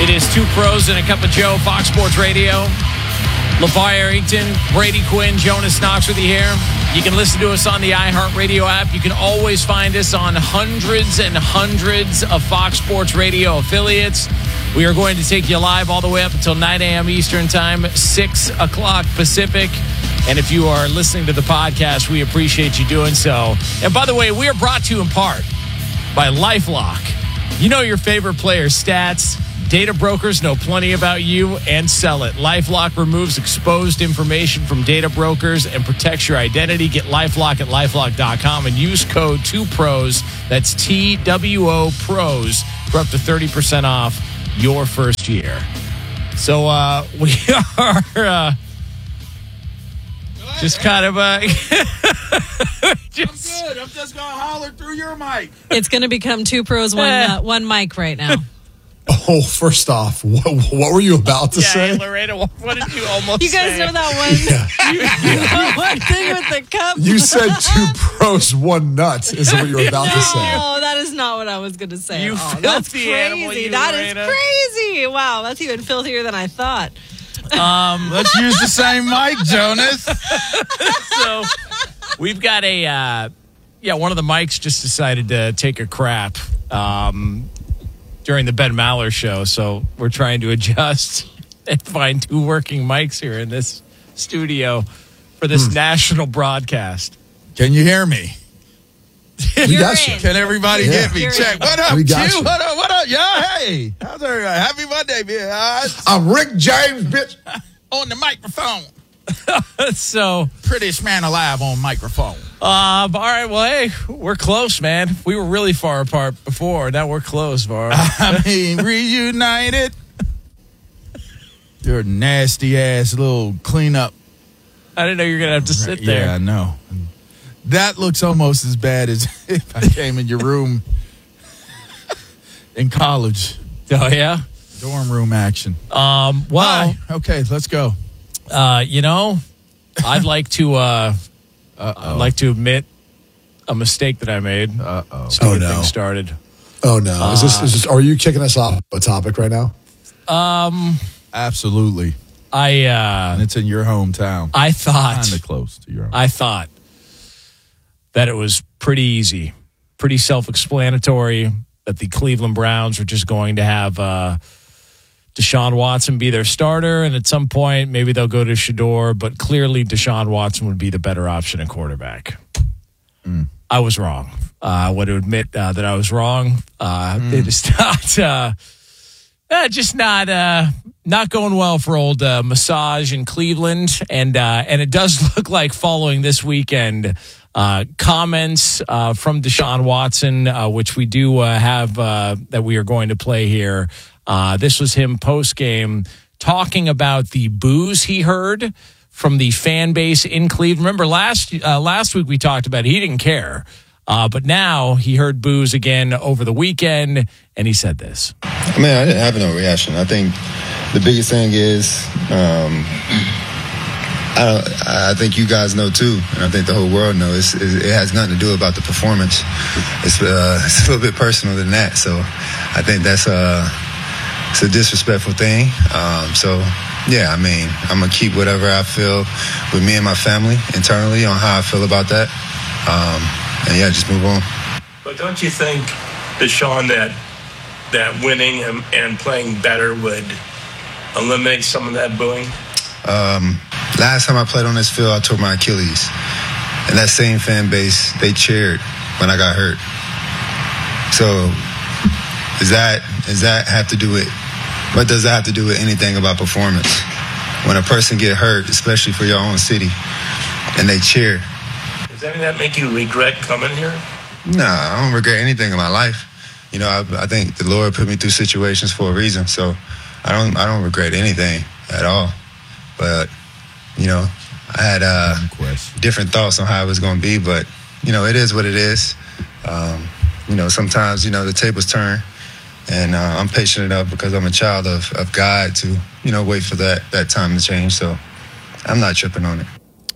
It is Two Pros and a Cup of Joe, Fox Sports Radio. LeVar Arrington, Brady Quinn, Jonas Knox with you here. You can listen to us on the iHeartRadio app. You can always find us on hundreds and hundreds of Fox Sports Radio affiliates. We are going to take you live all the way up until 9 a.m. Eastern Time, 6 o'clock Pacific. And if you are listening to the podcast, we appreciate you doing so. And by the way, we are brought to you in part by LifeLock. You know your favorite player's stats. Data brokers know plenty about you and sell it. LifeLock removes exposed information from data brokers and protects your identity. Get LifeLock at LifeLock.com and use code 2PROS. That's TWO PROS for up to 30% off your first year. So we are just kind of I'm good. I'm just going to holler through your mic. It's going to become Two Pros, one mic right now. Oh, first off, what were you about to say? Loretta, what did you almost say? You guys know that one? Yeah. One thing with the cup? You said two pros, one nut is what you were about to say. No, that is not what I was going to say. You that's filthy crazy. animal, That Loretta. is crazy. Wow, that's even filthier than I thought. Let's use the same mic, Jonas. So we've got one of the mics just decided to take a crap during the Ben Maller show. So we're trying to adjust and find two working mics here in this studio for this national broadcast. Can you hear me? We got you. Can everybody get me? You're Check. in. What up, We got Q? you. What up? What up? Yeah, hey. How's everybody? Happy Monday, man. I'm Rick James, bitch. On the microphone. So, Prettiest man alive on microphone. all right, well, hey, we're close, man. We were really far apart before. Now we're close, Var. I mean, reunited. You're a nasty ass little cleanup. I didn't know you were going to have to sit there. Yeah, I know. That looks almost as bad as if I came in your room in college. Oh, yeah? Dorm room action. Well, Hi. Okay, let's go. I'd like to admit a mistake that I made. Uh-oh. To get Oh, no. things started. Oh, no. Is this, are you kicking us off a topic right now? Absolutely. I And it's in your hometown. thought Kind of close to your home. I thought that it was pretty easy, pretty self-explanatory that the Cleveland Browns were just going to have Deshaun Watson be their starter, and at some point maybe they'll go to Shador, but clearly Deshaun Watson would be the better option at quarterback. I was wrong. I want to admit that I was wrong. It is not going well for old Massage in Cleveland, and it does look like following this weekend comments from Deshaun Watson, which we do have that we are going to play here. This was him post-game talking about the boos he heard from the fan base in Cleveland. Remember last week we talked about he didn't care, but now he heard boos again over the weekend, and he said this. I mean, I didn't have no reaction. I think the biggest thing is, I think you guys know too, and I think the whole world knows. It has nothing to do about the performance. It's a little bit personal than that. So I think that's it's a disrespectful thing. So yeah, I mean, I'm gonna keep whatever I feel with me and my family internally on how I feel about that. And yeah, just move on. But don't you think, Deshaun, that winning and playing better would eliminate some of that booing? Last time I played on this field, I tore my Achilles. And that same fan base, they cheered when I got hurt. So does that have to do with, what does that have to do with anything about performance? When a person get hurt, especially for your own city, and they cheer. Does any of that make you regret coming here? Nah, I don't regret anything in my life. You know, I think the Lord put me through situations for a reason, so I don't regret anything at all. But, you know, I had different thoughts on how it was going to be, but, you know, it is what it is. You know, sometimes, you know, the tables turn, and I'm patient enough because I'm a child of God to, you know, wait for that time to change, so I'm not tripping on it.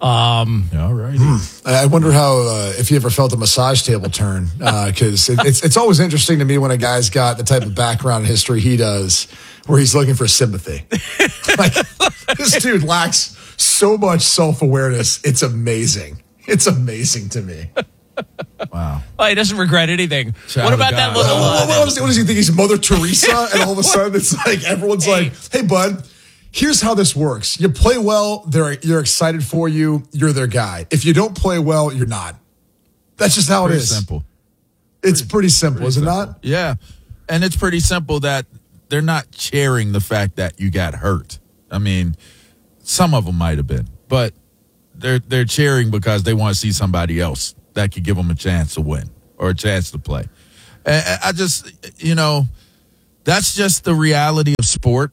All right. I wonder how if you ever felt a massage table turn, because it's always interesting to me when a guy's got the type of background and history he does, where he's looking for sympathy. Like, this dude lacks so much self-awareness. It's amazing. It's amazing to me. Wow. Oh, he doesn't regret anything. Child what of about God. that little? What does he think? He's Mother Teresa? And all of a sudden, it's like everyone's like, hey, bud, here's how this works. You play well, you're excited for you, you're their guy. If you don't play well, you're not. That's just how it is. Simple. It's pretty simple, is it not? Yeah. And it's pretty simple that they're not cheering the fact that you got hurt. I mean, some of them might have been, but they're cheering because they want to see somebody else that could give them a chance to win or a chance to play. And I just, that's just the reality of sport.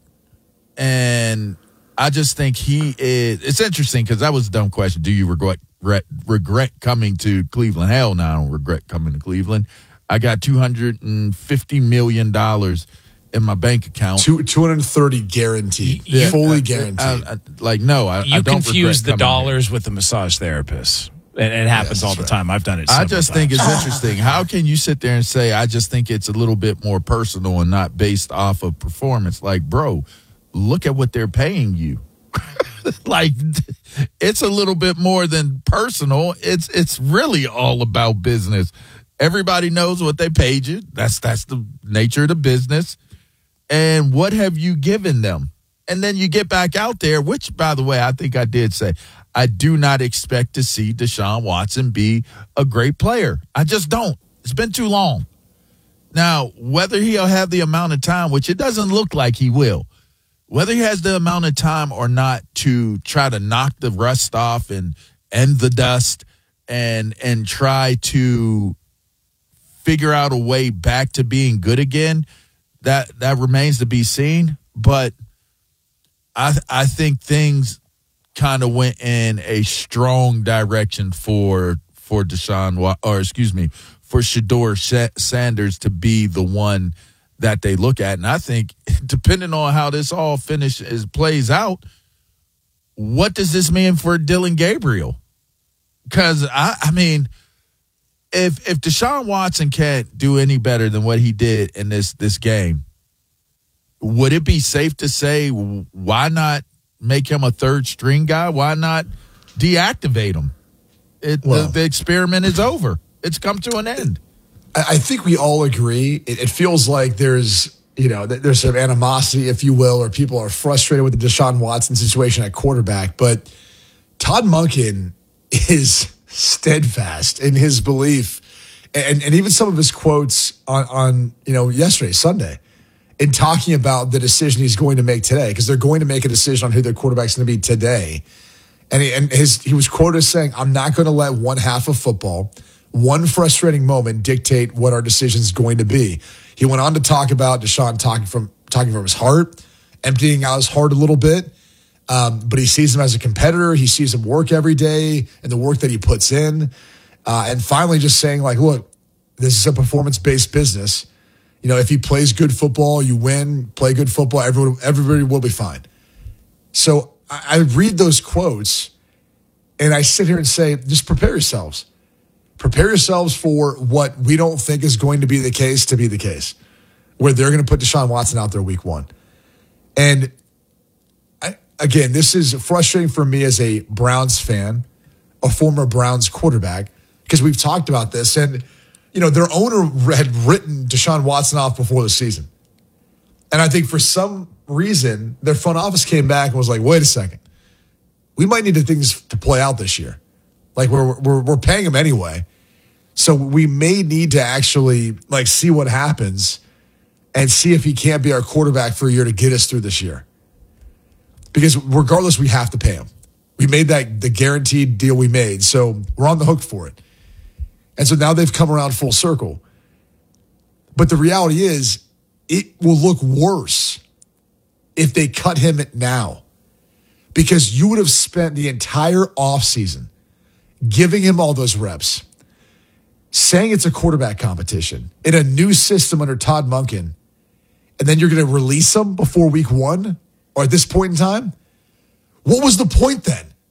And I just think it's interesting because that was a dumb question. Do you regret coming to Cleveland? Hell no, I don't regret coming to Cleveland. I got $250 million in my bank account. 230 guaranteed. Fully guaranteed. You don't confuse the regret coming dollars here. with the massage therapist. And it happens all the time. I've done it I several just think it's interesting. How can you sit there and say, I just think it's a little bit more personal and not based off of performance? Like, bro, look at what they're paying you. Like, it's a little bit more than personal. It's really all about business. Everybody knows what they paid you. That's the nature of the business. And what have you given them? And then you get back out there, which, by the way, I think I did say, I do not expect to see Deshaun Watson be a great player. I just don't. It's been too long. Now, whether he'll have the amount of time, which it doesn't look like he will, whether he has the amount of time or not to try to knock the rust off and the dust and try to figure out a way back to being good again, that remains to be seen. But I think things kind of went in a strong direction for Shedeur Sanders to be the one that they look at. And I think, depending on how this all plays out, what does this mean for Dylan Gabriel? Because, I mean, if Deshaun Watson can't do any better than what he did in this game, would it be safe to say, why not make him a third string guy? Why not deactivate him? The experiment is over. It's come to an end. I think we all agree. It feels like there's some animosity, if you will, or people are frustrated with the Deshaun Watson situation at quarterback. But Todd Monken is steadfast in his belief, and even some of his quotes on yesterday, Sunday, in talking about the decision he's going to make today, because they're going to make a decision on who their quarterback's going to be today. And he was quoted as saying, "I'm not going to let one half of football, one frustrating moment, dictate what our decision is going to be." He went on to talk about Deshaun talking from his heart, emptying out his heart a little bit. But he sees him as a competitor. He sees him work every day and the work that he puts in. And finally just saying, like, look, this is a performance-based business. If he plays good football, you win, play good football, everybody will be fine. So I read those quotes and I sit here and say, just prepare yourselves. Prepare yourselves for what we don't think is going to be the case to be the case, where they're going to put Deshaun Watson out there week one. And again, this is frustrating for me as a Browns fan, a former Browns quarterback, because we've talked about this. And, their owner had written Deshaun Watson off before the season. And I think for some reason, their front office came back and was like, wait a second. We might need things to play out this year. Like, we're paying him anyway. So we may need to actually, see what happens and see if he can't be our quarterback for a year to get us through this year. Because regardless, we have to pay him. We made the guaranteed deal we made, so we're on the hook for it. And so now they've come around full circle. But the reality is, it will look worse if they cut him now. Because you would have spent the entire offseason giving him all those reps, saying it's a quarterback competition in a new system under Todd Monken, and then you're going to release him before week one? Or at this point in time, what was the point then?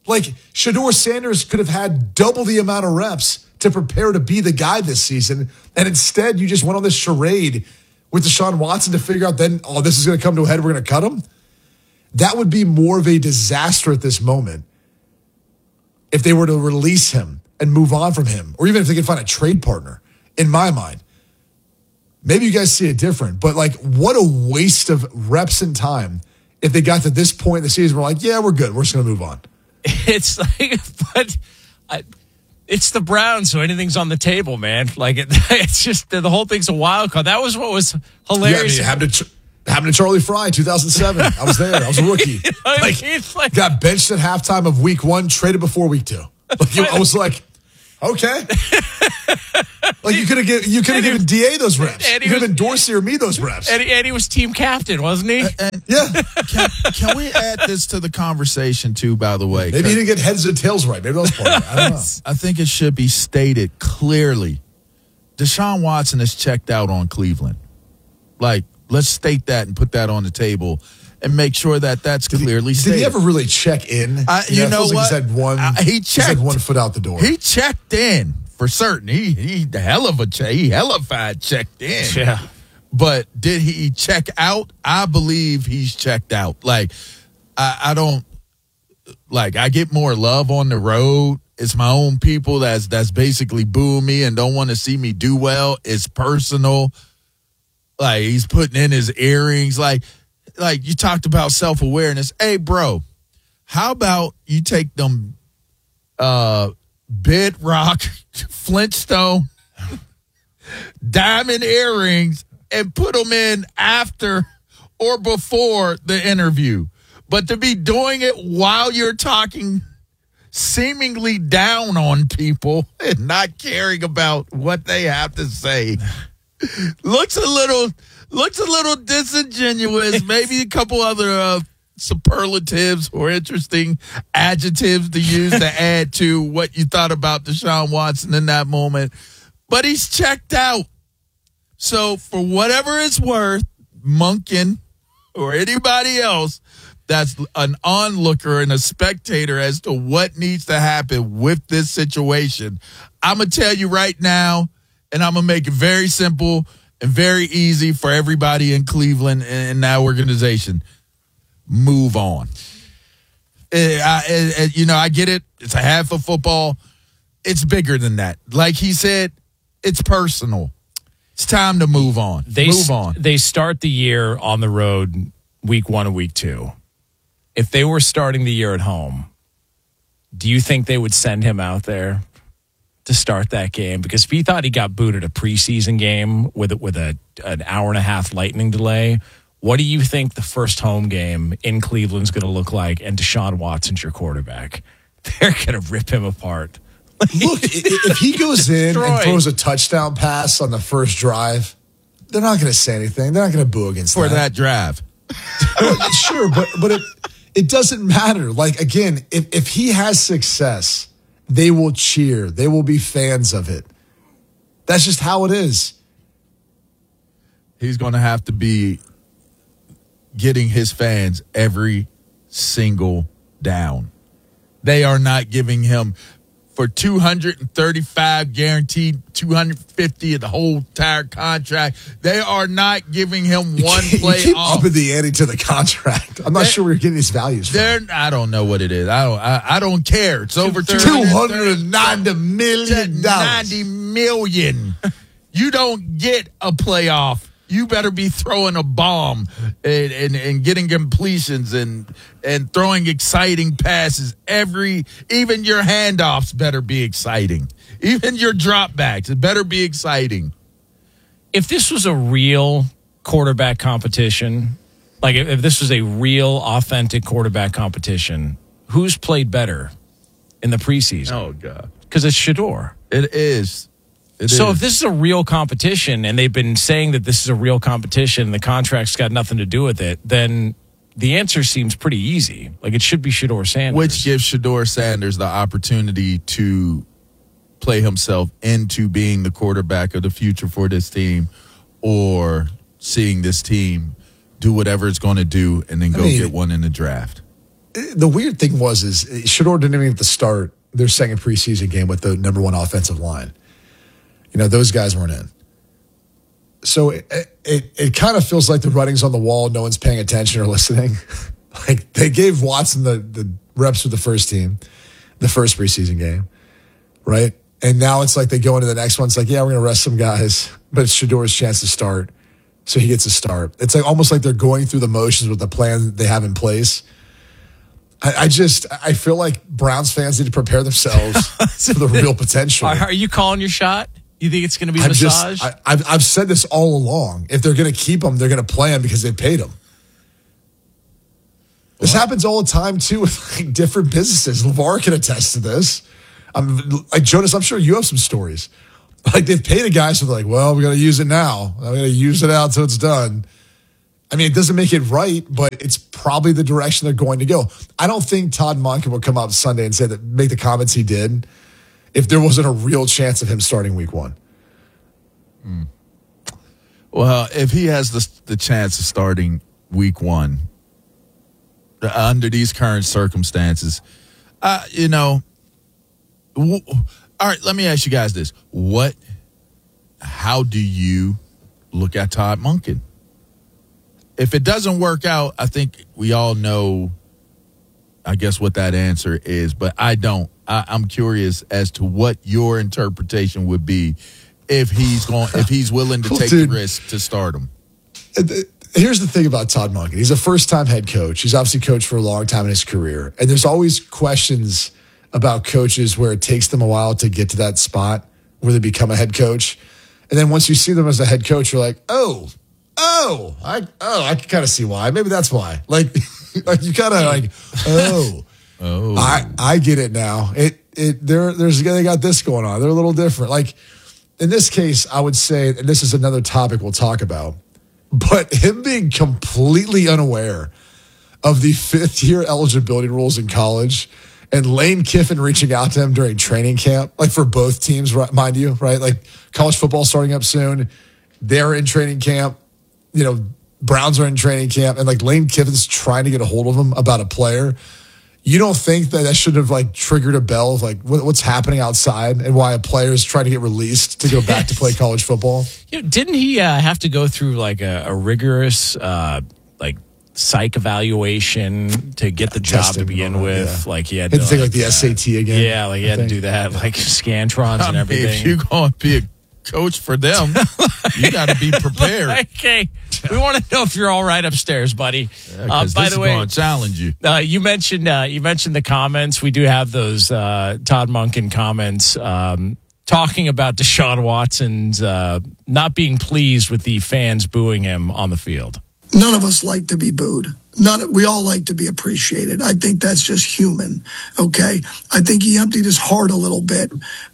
Like, Shedeur Sanders could have had double the amount of reps to prepare to be the guy this season, and instead you just went on this charade with Deshaun Watson to figure out then, this is going to come to a head, we're going to cut him. That would be more of a disaster at this moment if they were to release him and move on from him, or even if they could find a trade partner, in my mind. Maybe you guys see it different, but like, what a waste of reps and time if they got to this point in the season, we're like, yeah, we're good. We're just going to move on. It's like, it's the Browns, so anything's on the table, man. Like, it's just, the whole thing's a wild card. That was what was hilarious. Yeah, happened to Charlie Fry in 2007. I was there. I was a rookie. Like, got benched at halftime of week 1, traded before week 2. Like, I was like, okay. Like, you could have given DA those reps. You could have given Dorsey or me those reps. And he was team captain, wasn't he? Yeah. Can we add this to the conversation too, by the way? Maybe he didn't get heads or tails right. Maybe that was part of it. I don't know. I think it should be stated clearly. Deshaun Watson is checked out on Cleveland. Like, let's state that and put that on the table and make sure that that's clearly stated. Did he ever really check in? You know what? Like he's had one foot out the door. He checked in for certain. He hellified checked in. Yeah. But did he check out? I believe he's checked out. Like, I don't, like, I get more love on the road. It's my own people that's basically booing me and don't want to see me do well. It's personal. Like, he's putting in his earrings. Like you talked about self-awareness. Hey, bro, how about you take them bedrock, Flintstone, diamond earrings and put them in after or before the interview? But to be doing it while you're talking seemingly down on people and not caring about what they have to say looks a little disingenuous. Maybe a couple other superlatives or interesting adjectives to use to add to what you thought about Deshaun Watson in that moment. But he's checked out. So for whatever it's worth, Monken or anybody else that's an onlooker and a spectator as to what needs to happen with this situation, I'm going to tell you right now, and I'm going to make it very simple and very easy for everybody in Cleveland and that organization. Move on. I get it. It's a half of football. It's bigger than that. Like he said, it's personal. It's time to move on. Move on. They start the year on the road week 1 and week 2. If they were starting the year at home, do you think they would send him out there to start that game? Because if he thought he got booted a preseason game with an hour and a half lightning delay, what do you think the first home game in Cleveland's going to look like? And Deshaun Watson's your quarterback. They're going to rip him apart. Look, if he goes in and throws a touchdown pass on the first drive, they're not going to say anything. They're not going to boo against for that drive. Sure, but it doesn't matter. Like, again, if he has success, they will cheer. They will be fans of it. That's just how it is. He's going to have to be getting his fans every single down. They are not giving him for $235 guaranteed, $250 of the whole entire contract. They are not giving him one play keep off. Upping the ante to the contract. I'm not sure where you're getting these values from. I don't know what it is. I don't care. It's over $290 million. $90 million. You don't get a playoff. You better be throwing a bomb and getting completions and throwing exciting passes. Even your handoffs better be exciting. Even your dropbacks, it better be exciting. If this was a real quarterback competition, like if this was a real authentic quarterback competition, who's played better in the preseason? Oh, God. Because it's Shedeur. It is. If this is a real competition, and they've been saying that this is a real competition, and the contract's got nothing to do with it, then the answer seems pretty easy. Like, it should be Shedeur Sanders. Which gives Shedeur Sanders the opportunity to play himself into being the quarterback of the future for this team, or seeing this team do whatever it's going to do and then get one in the draft. the weird thing is Shedeur didn't even have to start their second preseason game with the number one offensive line. Those guys weren't in. So it kind of feels like the writing's on the wall. No one's paying attention or listening. Like they gave Watson the reps with the first team, the first preseason game, right? And now it's like they go into the next one. It's like, yeah, we're going to rest some guys, but it's Shedeur's chance to start. So he gets a start. It's like almost like they're going through the motions with the plan they have in place. I feel like Browns fans need to prepare themselves for the real potential. Are you calling your shot? You think it's going to be massage? I've said this all along. If they're going to keep him, they're going to play him because they paid him. This happens all the time, too, with like different businesses. LeVar can attest to this. Jonas, I'm sure you have some stories. Like, they've paid a guy, so they're like, well, we got to use it now. I'm going to use it out until it's done. I mean, it doesn't make it right, but it's probably the direction they're going to go. I don't think Todd Monken will come out Sunday and make the comments he did if there wasn't a real chance of him starting week 1. Well, if he has the chance of starting week 1 under these current circumstances, all right, let me ask you guys this. How do you look at Todd Monken? If it doesn't work out, I think we all know, I guess, what that answer is, but I don't. I'm curious as to what your interpretation would be if he's willing to take the risk to start him. Here's the thing about Todd Monken. He's a first-time head coach. He's obviously coached for a long time in his career. And there's always questions about coaches where it takes them a while to get to that spot where they become a head coach. And then once you see them as a head coach, you're like, I can kind of see why. Maybe that's why. Like you kind of like, I get it now. They got this going on. They're a little different. Like in this case, I would say, and this is another topic we'll talk about, but him being completely unaware of the 5th-year eligibility rules in college and Lane Kiffin reaching out to him during training camp, like for both teams, mind you, right? Like college football starting up soon. They're in training camp. Browns are in training camp, and like Lane Kiffin's trying to get a hold of him about a player. You don't think that should have like triggered a bell of like what's happening outside and why a player is trying to get released to go back to play college football? Didn't he have to go through like a rigorous psych evaluation to get the job to begin with? Yeah. Like he had to take like the SAT again. Yeah, like he had to do that, like Scantrons and everything. If you're going to be a coach for them, you got to be prepared. Okay, we want to know if you're all right upstairs, buddy. Yeah, by the way, going to challenge you. You mentioned the comments. We do have those Todd Monken comments talking about Deshaun Watson's not being pleased with the fans booing him on the field. None of us like to be booed. We all like to be appreciated. I think that's just human. Okay, I think he emptied his heart a little bit,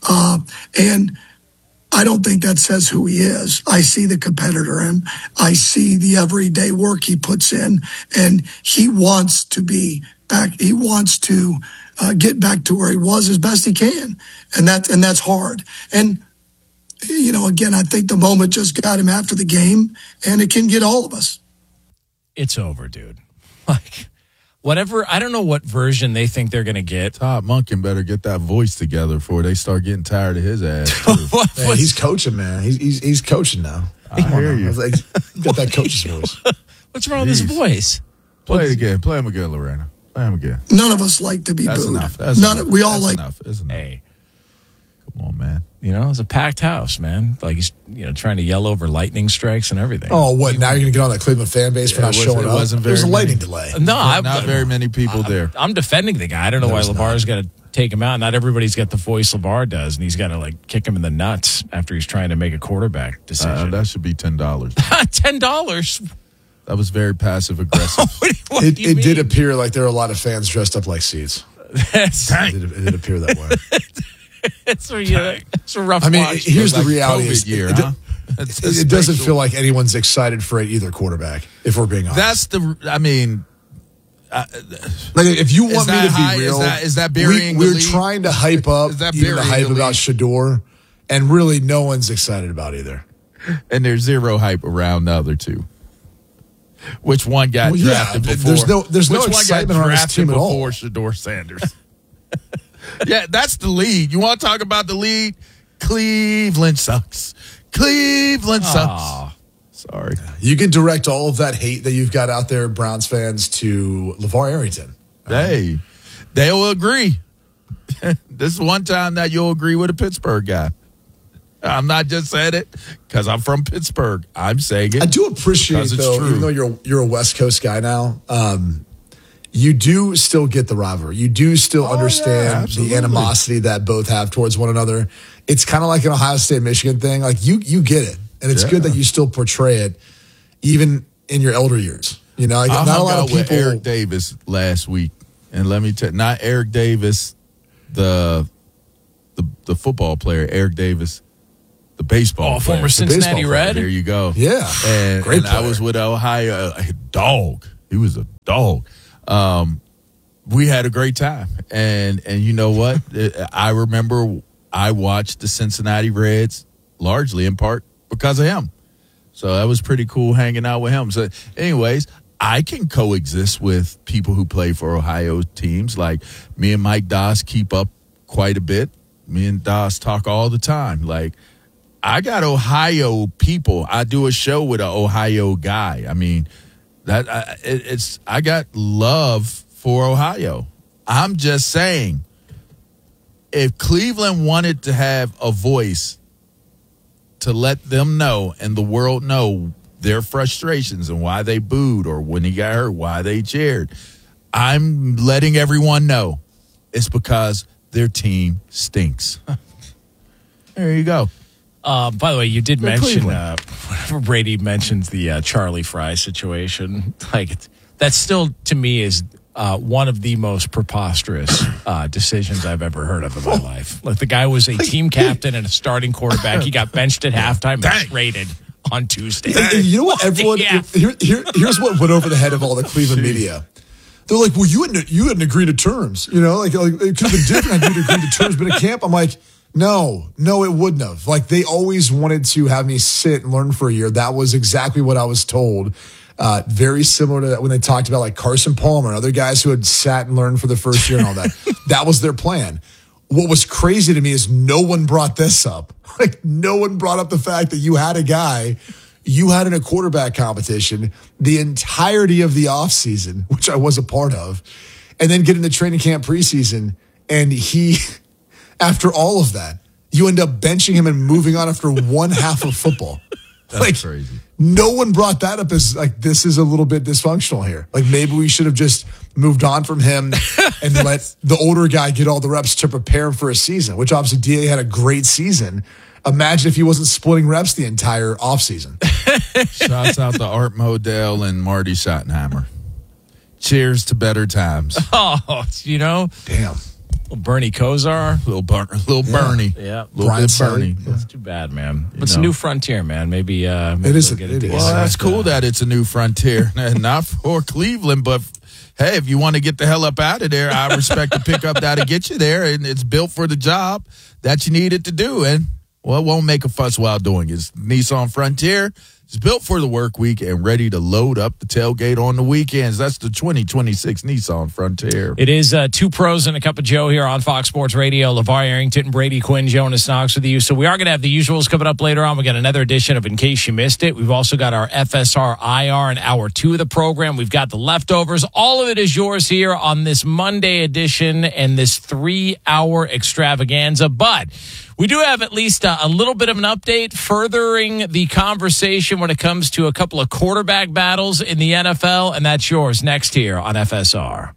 and I don't think that says who he is. I see the competitor in him. I see the everyday work he puts in, and he wants to be back. He wants to get back to where he was as best he can, and that's hard. And again, I think the moment just got him after the game, and it can get all of us. It's over, dude. Like, whatever. I don't know what version they think they're going to get. Todd Monken better get that voice together before they start getting tired of his ass. Man, he's coaching, man. He's coaching now. I hear you. Like, got that coach's voice. What's wrong with his voice? Play it again. Play him again, Lorena. Play him again. None of us like to be booed. Enough. That's enough. We all like. Enough. That's enough. Hey, come on, man. It's a packed house, man. Like he's trying to yell over lightning strikes and everything. Oh, what? Now you're going to get on that Cleveland fan base for not showing up? There was a lightning delay. No, not very many people there. I'm defending the guy. I don't know why LeVar's got to take him out. Not everybody's got the voice LeVar does, and he's got to like kick him in the nuts after he's trying to make a quarterback decision. That should be $10. $10. That was very passive aggressive. What do you mean? Did appear like there were a lot of fans dressed up like seats. It did appear that way. It's a rough. I mean, watch. here's the like reality: it doesn't feel like anyone's excited for either quarterback. If we're being honest, like if you want me to be real, is that burying? We're trying to hype up even the hype about Shedeur, and really no one's excited about either. And there's zero hype around the other two. Which one got Well, yeah, drafted before? there's no which one got excitement on this drafted team at all. before Shedeur Sanders? Yeah, that's the lead. You want to talk about the lead? Cleveland sucks. Cleveland sucks. Sorry. You can direct all of that hate that you've got out there, Browns fans, to LeVar Arrington. Hey, they'll agree. This is one time that you'll agree with a Pittsburgh guy. I'm not just saying it because I'm from Pittsburgh. I'm saying it. I do appreciate, because it's though, true. even though you're a West Coast guy now, you do still get the rivalry. You do still understand the animosity that both have towards one another. It's kind of like an Ohio State-Michigan thing. Like, you get it. And it's good that you still portray it, even in your elder years. You know, I not a hung lot out of people. with Eric Davis last week, and let me tell you, not Eric Davis, the football player, Eric Davis, the baseball player. Former Cincinnati baseball Red. There you go. Yeah. and Great player. I was with Ohio, a dog. He was a dog. We had a great time, and you know what? I remember I watched the Cincinnati Reds largely in part because of him. So that was pretty cool hanging out with him. So anyways, I can coexist with people who play for Ohio teams. Like me and Mike Doss keep up quite a bit. Me and Doss talk all the time. Like I got Ohio people. I do a show with an Ohio guy. I mean, I got love for Ohio. I'm just saying, if Cleveland wanted to have a voice to let them know and the world know their frustrations and why they booed or when he got hurt, why they cheered, I'm letting everyone know it's because their team stinks. There you go. By the way, you did mention Cleveland. whenever Brady mentions the Charlie Fry situation, like that still to me is one of the most preposterous decisions I've ever heard of in my life. Like the guy was a team captain and a starting quarterback. He got benched at halftime and traded on Tuesday. And you know what? Everyone, here's what went over the head of all the Cleveland media. They're like, well, you hadn't agreed to terms. You know, like it could have been different had you agreed to terms. But at camp, I'm like, no, it wouldn't have. Like they always wanted to have me sit and learn for a year. That was exactly what I was told. Very similar to that when they talked about like Carson Palmer and other guys who had sat and learned for the first year and all that. That was their plan. What was crazy to me is no one brought this up. Like no one brought up the fact that you had a guy you had in a quarterback competition the entirety of the offseason, which I was a part of, and then get into training camp preseason. And he, after all of that, you end up benching him and moving on after one half of football. That's crazy. No one brought that up as like, this is a little bit dysfunctional here. Like maybe we should have just moved on from him and let the older guy get all the reps to prepare him for a season, which obviously DA had a great season. Imagine if he wasn't splitting reps the entire offseason. Shouts out to Art Modell and Marty Schottenheimer. Cheers to better times. Oh, you know, Damn. little Bernie Kosar. Little Bernie. Yeah. Little Brian bit Bernie. Selly. It's too bad, man. But it's a new frontier, man. Maybe It is. they'll get It is. Well, that's cool that it's a new frontier. Not for Cleveland, but hey, if you want to get the hell up out of there, I respect the pickup that'll get you there. And it's built for the job that you need it to do. And, well, it won't make a fuss while doing it. It's Nissan Frontier. It's built for the work week and ready to load up the tailgate on the weekends. That's the 2026 Nissan Frontier. It is two pros and a cup of Joe here on Fox Sports Radio. LeVar Arrington, Brady Quinn, Jonas Knox with you. So we are going to have the usuals coming up later on. We got another edition of In Case You Missed It. We've also got our FSR IR in hour 2 of the program. We've got the leftovers. All of it is yours here on this Monday edition and this 3-hour extravaganza. But we do have at least a little bit of an update furthering the conversation when it comes to a couple of quarterback battles in the NFL, and that's yours next here on FSR.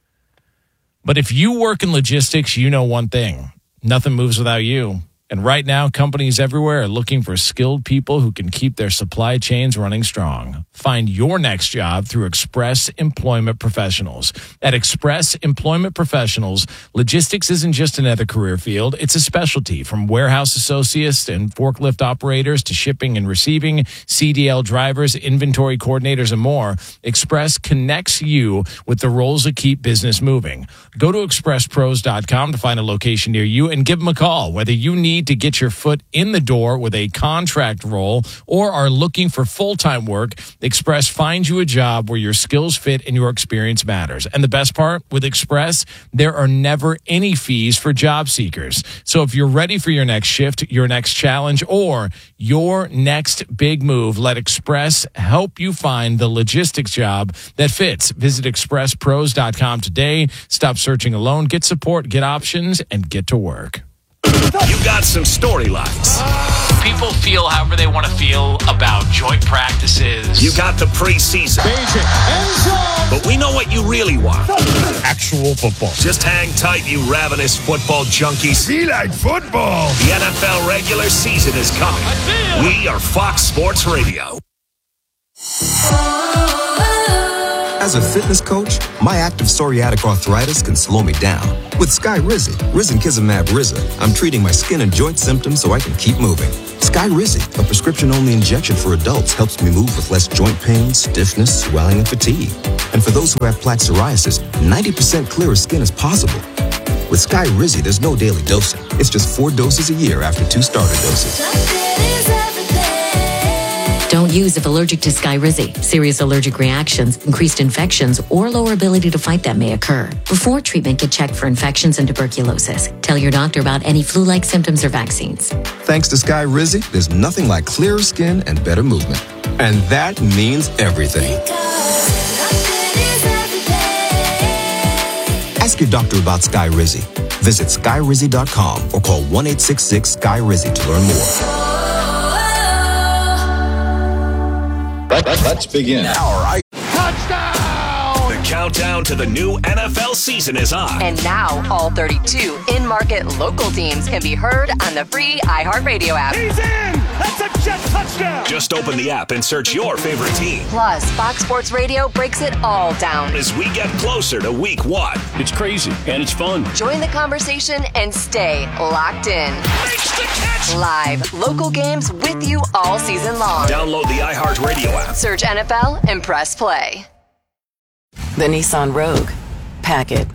But if you work in logistics, you know one thing. Nothing moves without you. And right now, companies everywhere are looking for skilled people who can keep their supply chains running strong. Find your next job through Express Employment Professionals. At Express Employment Professionals, logistics isn't just another career field. It's a specialty, from warehouse associates and forklift operators to shipping and receiving, CDL drivers, inventory coordinators, and more. Express connects you with the roles that keep business moving. Go to expresspros.com to find a location near you and give them a call. Whether you need need to get your foot in the door with a contract role or are looking for full-time work, Express finds you a job where your skills fit and your experience matters. And the best part, with Express, there are never any fees for job seekers. So if you're ready for your next shift, your next challenge, or your next big move, let Express help you find the logistics job that fits. Visit expresspros.com today. Stop searching alone. Get support, get options, and get to work. You got some storylines. People feel however they want to feel about joint practices. You got the preseason. But we know what you really want. Actual football. Just hang tight, you ravenous football junkies. Be like football. The NFL regular season is coming. We are Fox Sports Radio. As a fitness coach, my active psoriatic arthritis can slow me down. With Skyrizi, Risankizumab Riza, I'm treating my skin and joint symptoms so I can keep moving. Skyrizi, a prescription-only injection for adults, helps me move with less joint pain, stiffness, swelling, and fatigue. And for those who have plaque psoriasis, 90% clearer skin is possible. With Skyrizi, there's no daily dosing. It's just 4 doses a year after 2 starter doses. Don't use if allergic to Skyrizi. Serious allergic reactions, increased infections, or lower ability to fight them may occur. Before treatment, get checked for infections and tuberculosis. Tell your doctor about any flu-like symptoms or vaccines. Thanks to Skyrizi, there's nothing like clearer skin and better movement. And that means everything. Ask your doctor about Skyrizi. Visit Skyrizi.com or call 1-866-SKY-RIZI to learn more. Let's begin. Touchdown! The countdown to the new NFL season is on. And now, all 32 in-market local teams can be heard on the free iHeartRadio app. He's in! That's a jet touchdown! Just open the app and search your favorite team. Plus, Fox Sports Radio breaks it all down As we get closer to week 1. It's crazy and it's fun. Join the conversation and stay locked in. Makes the catch! Live, local games with you all season long. Download the iHeartRadio app. Search NFL and press play. The Nissan Rogue. Pack it.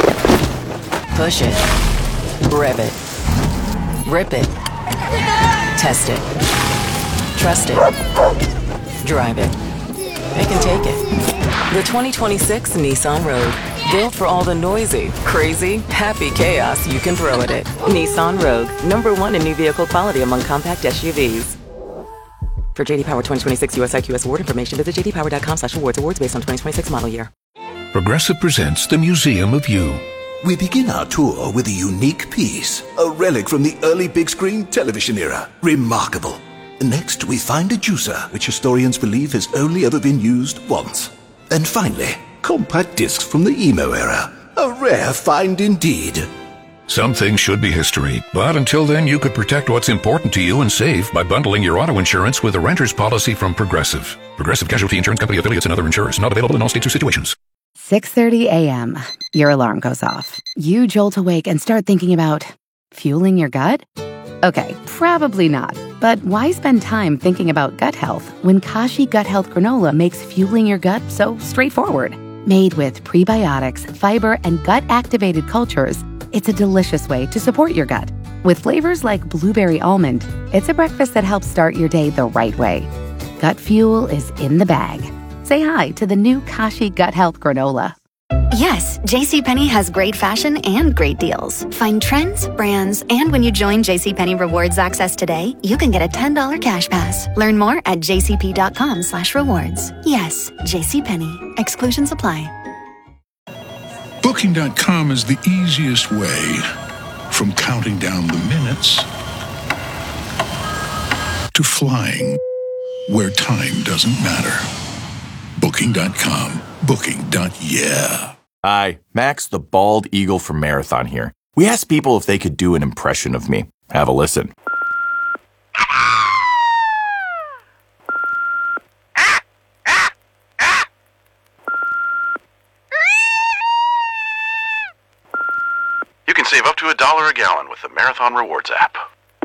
Push it. Rev it. Rip it. Test it. Trust it. Drive it. They can take it. The 2026 Nissan Rogue. Built for all the noisy, crazy, happy chaos you can throw at it. Nissan Rogue. #1 in new vehicle quality among compact SUVs. For JD Power 2026 US IQS award information, visit jdpower.com/awards. Awards based on 2026 model year. Progressive presents the Museum of You. We begin our tour with a unique piece, a relic from the early big screen television era. Remarkable. Next, we find a juicer, which historians believe has only ever been used once. And finally, compact discs from the emo era. A rare find indeed. Some things should be history, but until then, you could protect what's important to you and save by bundling your auto insurance with a renter's policy from Progressive. Progressive Casualty Insurance Company affiliates and other insurers. Not available in all states or situations. 6:30 a.m. Your alarm goes off. You jolt awake and start thinking about fueling your gut? Okay, probably not. But why spend time thinking about gut health when Kashi Gut Health Granola makes fueling your gut so straightforward? Made with prebiotics, fiber, and gut-activated cultures, it's a delicious way to support your gut. With flavors like blueberry almond, it's a breakfast that helps start your day the right way. Gut fuel is in the bag. Say hi to the new Kashi Gut Health Granola. Yes, JCPenney has great fashion and great deals. Find trends, brands, and when you join JCPenney Rewards Access today, you can get a $10 cash pass. Learn more at jcp.com/rewards. Yes, JCPenney. Exclusions apply. Booking.com is the easiest way from counting down the minutes to flying where time doesn't matter. Booking.com. Booking.yeah. Hi, Max the Bald Eagle from Marathon here. We asked people if they could do an impression of me. Have a listen. You can save up to $1 a gallon with the Marathon Rewards app.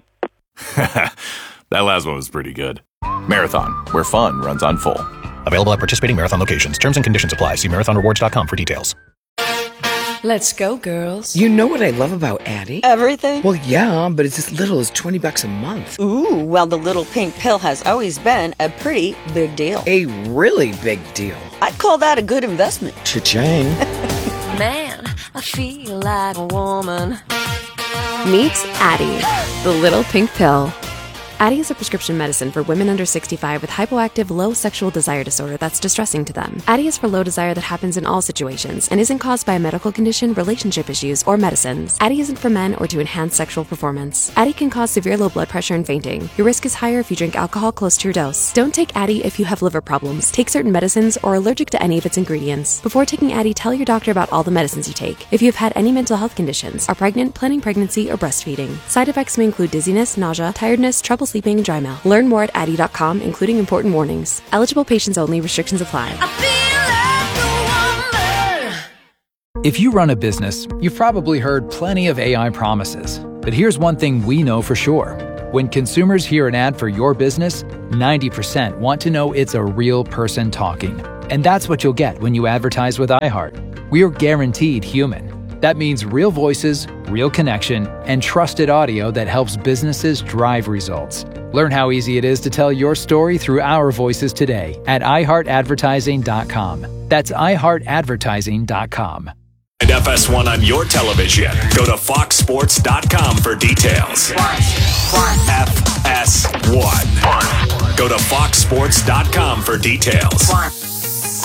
That last one was pretty good. Marathon, where fun runs on full. Available at participating Marathon locations. Terms and conditions apply. See marathonrewards.com for details. Let's go, girls. You know what I love about Addie? Everything? Well, yeah, but it's as little as $20 a month. Ooh, well, the little pink pill has always been a pretty big deal. A really big deal. I'd call that a good investment. Cha-ching. Man, I feel like a woman. Meet Addie, the little pink pill. Addie is a prescription medicine for women under 65 with hypoactive low sexual desire disorder that's distressing to them. Addie is for low desire that happens in all situations and isn't caused by a medical condition, relationship issues, or medicines. Addie isn't for men or to enhance sexual performance. Addie can cause severe low blood pressure and fainting. Your risk is higher if you drink alcohol close to your dose. Don't take Addie if you have liver problems, take certain medicines, or are allergic to any of its ingredients. Before taking Addie, tell your doctor about all the medicines you take. If you have had any mental health conditions, are pregnant, planning pregnancy, or breastfeeding. Side effects may include dizziness, nausea, tiredness, trouble sleeping, and dry mouth. Learn more at Addie.com, including important warnings. Eligible patients only. Restrictions apply. If you run a business, you've probably heard plenty of AI promises. But here's one thing we know for sure. When consumers hear an ad for your business, 90% want to know it's a real person talking. And that's what you'll get when you advertise with iHeart. We're guaranteed human. That means real voices, real connection, and trusted audio that helps businesses drive results. Learn how easy it is to tell your story through our voices today at iHeartAdvertising.com. That's iHeartAdvertising.com. And FS1 on your television. Go to foxsports.com for details. FS1. Go to foxsports.com for details.